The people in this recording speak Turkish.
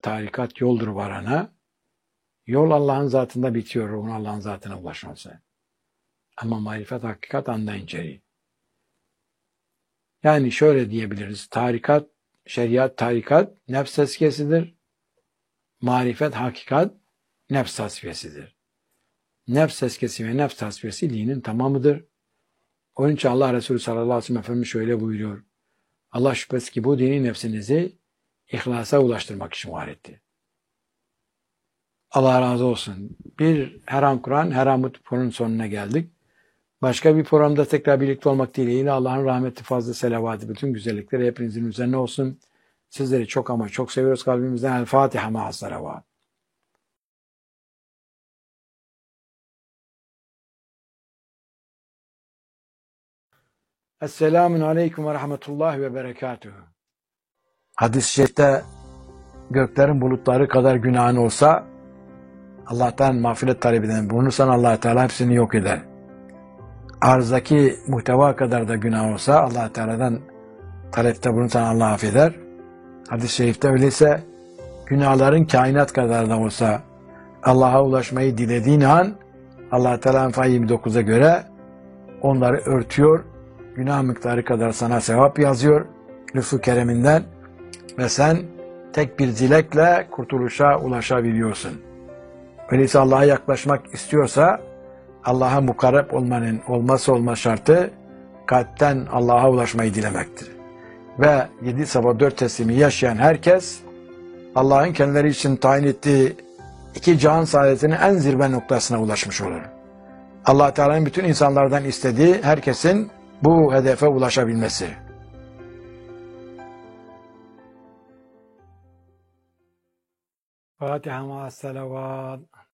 tarikat yoldur varana. Yol Allah'ın zatında bitiyor, ruhun Allah'ın zatına ulaşması. Ama marifet, hakikat andan içeri. Yani şöyle diyebiliriz. Tarikat, şeriat, tarikat nefs tezkiyesidir. Marifet, hakikat nefs tasfiyesidir. Nefs tezkiyesi ve nefs tasfiyesi dinin tamamıdır. Onun için Allah Resulü sallallahu aleyhi ve sellem Efendimiz şöyle buyuruyor. Allah şüphesiz ki bu dini nefsinizi ihlasa ulaştırmak için var etti. Allah razı olsun. Bir her an Kur'an, her an programın sonuna geldik. Başka bir programda tekrar birlikte olmak dileğiyle Allah'ın rahmeti, fazla selavatı, bütün güzellikleri hepinizin üzerine olsun. Sizleri çok ama çok seviyoruz kalbimizden. El Fatiha ma'as salavat. Esselamun aleyküm ve rahmetullahi ve berekatuhu. Hadis-i şerifte göklerin bulutları kadar günahın olsa Allah'tan mağfiret talep eden bulunursan Allah Teala hepsini yok eder. Arzdaki muhteva kadar da günah olsa Allah Teala'dan talepte bulunursan Allah affeder. Hadis-i şerifte öyleyse günahların kainat kadar da olsa Allah'a ulaşmayı dilediğin an Allah Teala Enfal 29'a göre onları örtüyor. Günah miktarı kadar sana sevap yazıyor lütfu kereminden ve sen tek bir dilekle kurtuluşa ulaşabiliyorsun. Öyleyse Allah'a yaklaşmak istiyorsa Allah'a mukarreb olmanın olmazsa olmaz şartı kalpten Allah'a ulaşmayı dilemektir. Ve 7 sabah 4 teslimi yaşayan herkes Allah'ın kendileri için tayin ettiği iki cihan saadetinin en zirve noktasına ulaşmış olur. Allah Teala'nın bütün insanlardan istediği herkesin bu hedefe ulaşabilmesi. Fatiha ma'as salavat.